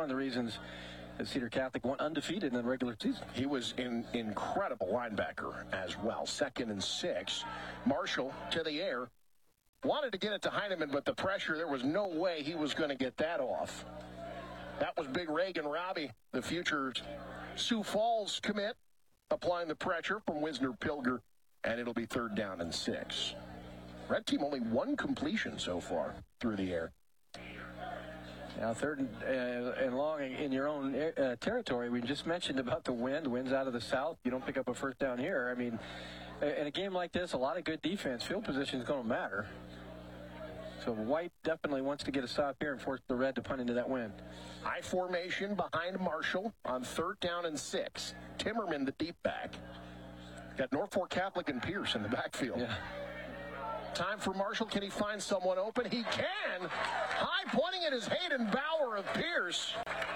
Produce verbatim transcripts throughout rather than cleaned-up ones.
of the reasons that Cedar Catholic went undefeated in the regular season. He was an incredible linebacker as well. Second and six. Marshall to the air. Wanted to get it to Heineman, but the pressure, there was no way he was going to get that off. That was Big Reagan Robbie, the future Sioux Falls commit, applying the pressure from Wisner Pilger, and it'll be third down and six. Red team only one completion so far through the air. Now third and, uh, and long in your own uh, territory. We just mentioned about the wind. Wind's out of the south. You don't pick up a first down here. I mean, in a game like this, a lot of good defense. Field position is going to matter. So White definitely wants to get a stop here and force the Red to punt into that wind. High formation behind Marshall on third down and six. Timmerman, the deep back. Got Norfolk Catholic and Pierce in the backfield. Yeah. Time for Marshall. Can he find someone open? He can. High pointing it is Hayden Bauer of Pierce.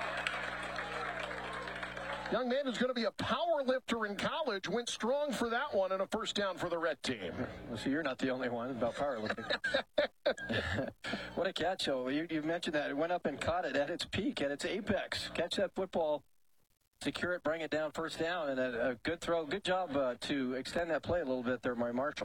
Young man who's going to be a power lifter in college went strong for that one and a first down for the Red team. Well, see, you're not the only one about power lifting. What a catch, though. You, you mentioned that. It went up and caught it at its peak, at its apex. Catch that football, secure it, bring it down, first down, and a, a good throw. Good job uh, to extend that play a little bit there by Marshall.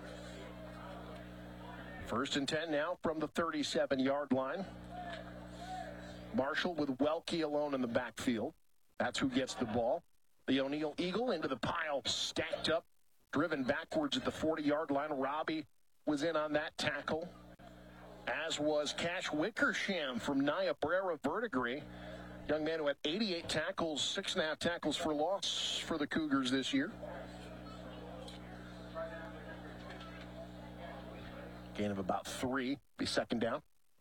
First and ten now from the thirty-seven-yard line. Marshall with Welke alone in the backfield. That's who gets the ball. The O'Neill Eagle into the pile, stacked up, driven backwards at the forty-yard line. Robbie was in on that tackle, as was Cash Wickersham from Niobrara Verdigris. Young man who had eighty-eight tackles, six and a half tackles for loss for the Cougars this year. Gain of about three, be second down.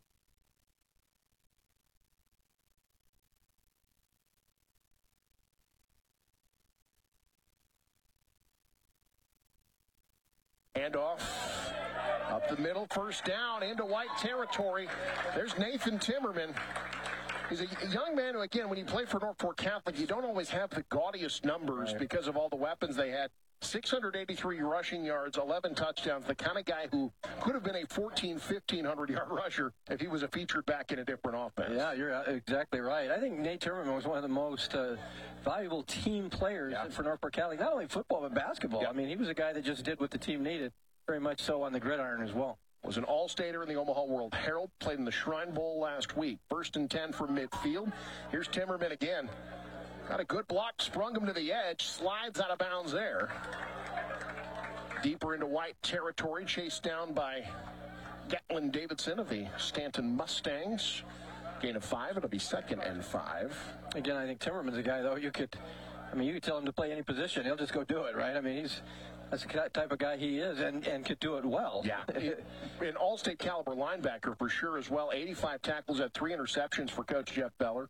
And off up the middle, first down into White territory. There's Nathan Timmerman. He's a young man who, again, when you play for Norfolk Catholic, you don't always have the gaudiest numbers right. because of all the weapons they had. six hundred eighty-three rushing yards, eleven touchdowns, the kind of guy who could have been a fourteen, fifteen hundred yard rusher if he was a featured back in a different offense. Yeah, you're exactly right. I think Nate Timmerman was one of the most uh, valuable team players yeah. for Norfolk Catholic, not only football but basketball. Yeah. I mean, he was a guy that just did what the team needed, very much so on the gridiron as well. Was an all-stater in the Omaha World Herald, played in the Shrine Bowl last week. First and ten from midfield. Here's Timmerman again. Got a good block, sprung him to the edge, slides out of bounds there. Deeper into White territory, chased down by Gatlin Davidson of the Stanton Mustangs. Gain of five, it'll be second and five. Again, I think Timmerman's a guy, though, you could, I mean, you could tell him to play any position. He'll just go do it, right? I mean, he's, that's the type of guy he is and, and could do it well. Yeah, an all-state caliber linebacker for sure as well. eighty-five tackles, had three interceptions for Coach Jeff Beller.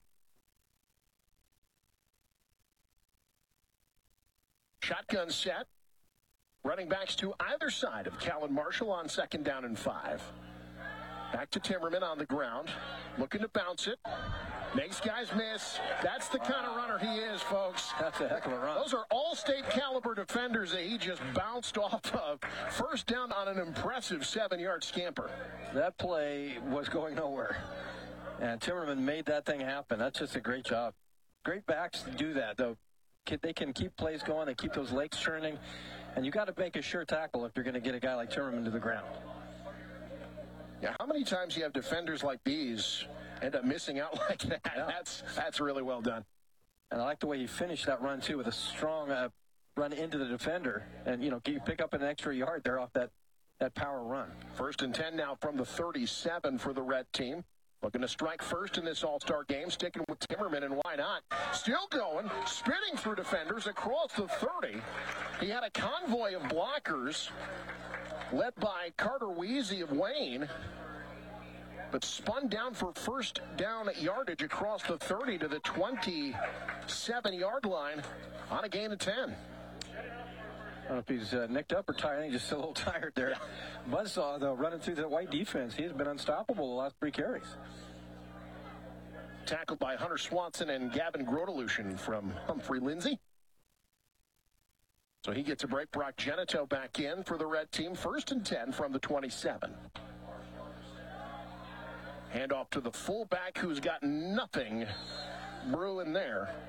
Shotgun set. Running backs to either side of Callan Marshall on second down and five. Back to Timmerman on the ground. Looking to bounce it. Makes guys miss. That's the kind of runner he is, folks. That's a heck of a run. Those are all-state caliber defenders that he just bounced off of. First down on an impressive seven-yard scamper. That play was going nowhere. And Timmerman made that thing happen. That's just a great job. Great backs do that, though. They can keep plays going. They keep those legs churning. And you got to make a sure tackle if you're going to get a guy like Timmerman to the ground. Yeah, how many times you have defenders like these end up missing out like that? Yeah. That's that's really well done. And I like the way he finished that run, too, with a strong uh, run into the defender. And, you know, you pick up an extra yard there off that, that power run. First and ten now from the thirty-seven for the Red team. Looking to strike first in this all-star game, sticking with Timmerman, and why not? Still going, spinning through defenders across the thirty. He had a convoy of blockers led by Carter Weezy of Wayne, but spun down for first down yardage across the thirty to the twenty-seven-yard line on a gain of ten. I don't know if he's uh, nicked up or tired. I think he's just a little tired there. Yeah. Buzzsaw, though, running through the White defense. He has been unstoppable the last three carries. Tackled by Hunter Swanson and Gavin Grodelution from Humphrey Lindsay. So he gets a break. Brock Genito back in for the Red team. First and ten from the twenty-seven. Hand off to the fullback who's got nothing brewing there.